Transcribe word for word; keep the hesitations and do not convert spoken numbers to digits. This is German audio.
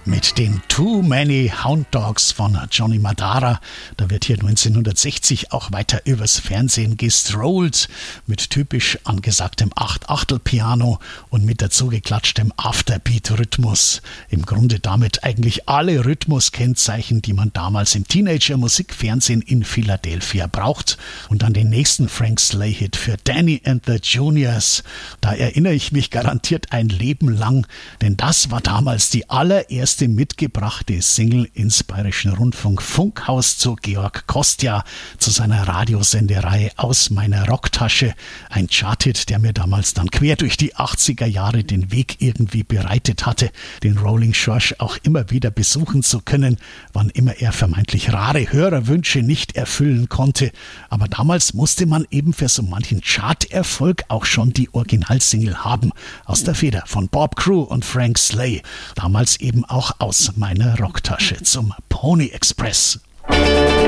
Mit den Too Many Hound Dogs von Johnny Madara. Da wird hier neunzehnhundertsechzig auch weiter übers Fernsehen gestrollt. Mit typisch angesagtem Acht-Achtel-Piano und mit dazu geklatschtem Afterbeat-Rhythmus. Im Grunde damit eigentlich alle Rhythmuskennzeichen, die man damals im Teenager-Musikfernsehen in Philadelphia braucht. Und an den nächsten Frank Slay-Hit für Danny and the Juniors. Da erinnere ich mich garantiert ein Leben lang, denn das war damals die allererste mitgebrachte Single ins Bayerischen Rundfunk Funkhaus zu Georg Kostja, zu seiner Radiosendereihe Aus meiner Rocktasche. Ein Charthit, der mir damals dann quer durch die achtziger Jahre den Weg irgendwie bereitet hatte, den Rolling Schorsch auch immer wieder besuchen zu können, wann immer er vermeintlich rare Hörerwünsche nicht erfüllen konnte. Aber damals musste man eben für so manchen Charterfolg auch schon die Originalsingle haben, aus der Feder von Bob Crew und Frank Slay. Damals eben auch Aus meiner Rocktasche zum Pony Express.